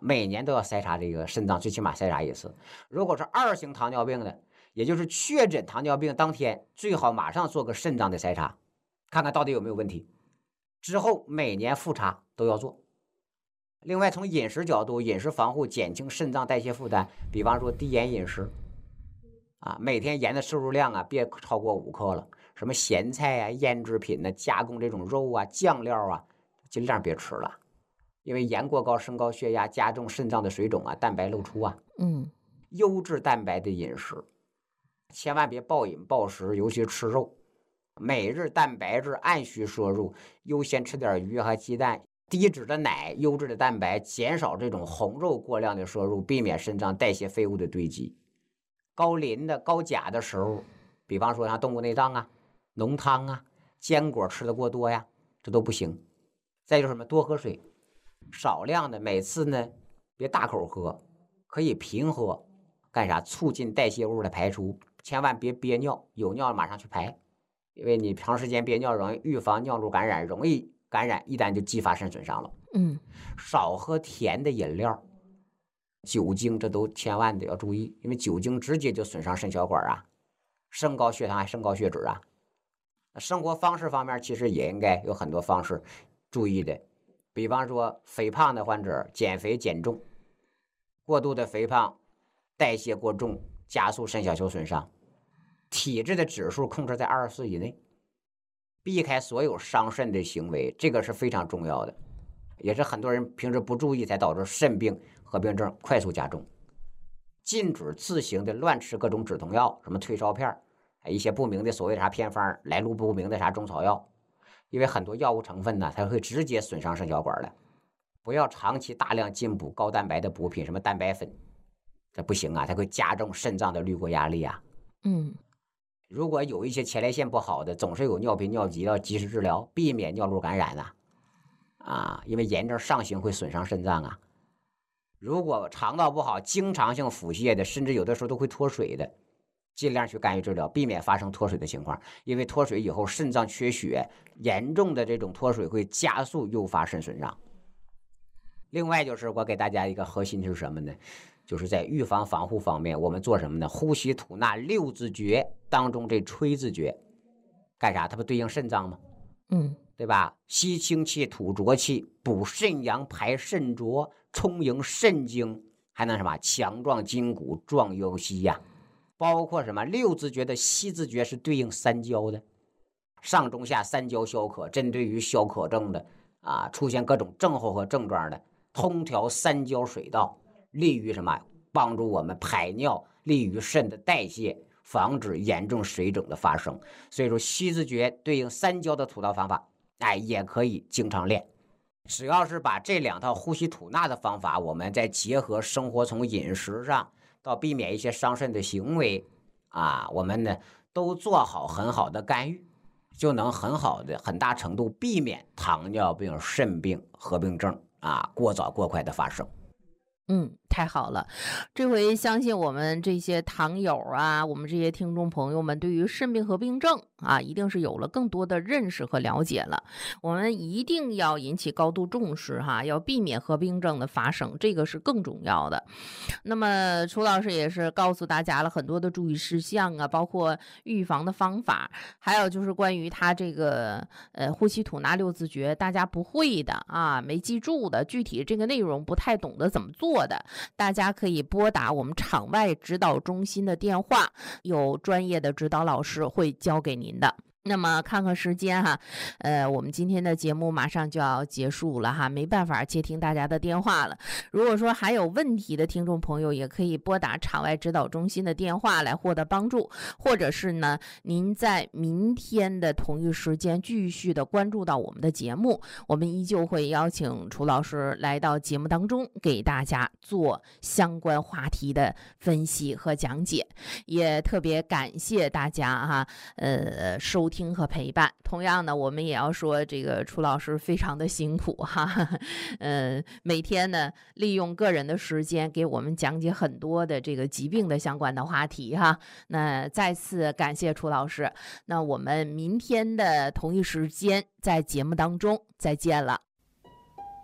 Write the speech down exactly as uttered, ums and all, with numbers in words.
每年都要筛查这个肾脏，最起码筛查一次。如果是二型糖尿病的，也就是确诊糖尿病当天，最好马上做个肾脏的筛查，看看到底有没有问题。之后每年复查都要做。另外，从饮食角度，饮食防护减轻肾脏代谢负担，比方说低盐饮食啊，每天盐的摄入量啊别超过五克了。什么咸菜啊、腌制品呢、加工这种肉啊、酱料啊，尽量别吃了，因为盐过高升高血压，加重肾脏的水肿啊、蛋白漏出啊。 嗯， 优质蛋白的饮食，千万别暴饮暴食，尤其吃肉。每日蛋白质按需摄入，优先吃点鱼和鸡蛋。低脂的奶、优质的蛋白，减少这种红肉过量的摄入，避免肾脏代谢废物的堆积。高磷的、高钾的食物，比方说像动物内脏啊、浓汤啊、坚果吃的过多呀，这都不行。再就是什么，多喝水，少量的，每次呢别大口喝，可以频喝。干啥？促进代谢物的排出，千万别憋尿，有尿马上去排，因为你长时间憋尿容易预防尿路感染，容易感染，一旦就激发肾损伤了。 嗯， 少喝甜的饮料，酒精这都千万得要注意，因为酒精直接就损伤肾小管啊，升高血糖还升高血脂啊。生活方式方面其实也应该有很多方式注意的，比方说肥胖的患者减肥减重，过度的肥胖代谢过重，加速肾小球损伤。体质的指数控制在二十四以内，避开所有伤肾的行为，这个是非常重要的，也是很多人平时不注意才导致肾病合并症快速加重。禁止自行的乱吃各种止痛药，什么退烧片，一些不明的所谓的啥偏方，来路不明的啥中草药，因为很多药物成分呢，它会直接损伤肾小管的。不要长期大量进补高蛋白的补品，什么蛋白粉，这不行啊，它会加重肾脏的滤过压力啊。 嗯， 如果有一些前列腺不好的，总是有尿频尿急，要及时治疗，避免尿路感染啊。啊，因为炎症上行会损伤肾脏啊。如果肠道不好，经常性腹泻的，甚至有的时候都会脱水的，尽量去干预治疗，避免发生脱水的情况。因为脱水以后肾脏缺血，严重的这种脱水会加速诱发肾损伤。另外就是我给大家一个核心是什么呢？就是在预防防护方面，我们做什么呢？呼吸吐纳六字诀当中这吹字诀干啥？它不对应肾脏吗？ 嗯， 对吧？吸清气，吐浊气，补肾阳，排肾浊，充盈肾精，还能什么？强壮筋骨，壮腰膝呀。包括什么？六字诀的吸字诀是对应三焦的，上中下三焦消渴，针对于消渴症的啊，出现各种症候和症状的，通调三焦水道，利于什么？帮助我们排尿，利于肾的代谢，防止严重水肿的发生。所以说吸字诀对应三焦的吐纳方法，哎，也可以经常练。只要是把这两套呼吸吐纳的方法，我们再结合生活，从饮食上到避免一些伤肾的行为啊，我们呢都做好很好的干预，就能很好的很大程度避免糖尿病、肾病合并症啊过早过快的发生。 嗯，太好了，这回相信我们这些糖友啊，我们这些听众朋友们对于肾病合并症啊，一定是有了更多的认识和了解了。我们一定要引起高度重视哈，要避免合并症的发生，这个是更重要的。那么楚老师也是告诉大家了很多的注意事项啊，包括预防的方法，还有就是关于他这个呃呼吸吐纳六字诀，大家不会的啊，没记住的，具体这个内容不太懂得怎么做的，大家可以拨打我们场外指导中心的电话，有专业的指导老师会教给您的。那么看看时间哈，呃，我们今天的节目马上就要结束了哈，没办法接听大家的电话了。如果说还有问题的听众朋友，也可以拨打场外指导中心的电话来获得帮助，或者是呢，您在明天的同一时间继续的关注到我们的节目，我们依旧会邀请楚老师来到节目当中，给大家做相关话题的分析和讲解。也特别感谢大家哈，呃，收听。听和陪伴，同样呢，我们也要说这个楚老师非常的辛苦哈，呃，每天呢利用个人的时间给我们讲解很多的这个疾病的相关的话题哈。那再次感谢楚老师，那我们明天的同一时间在节目当中再见了。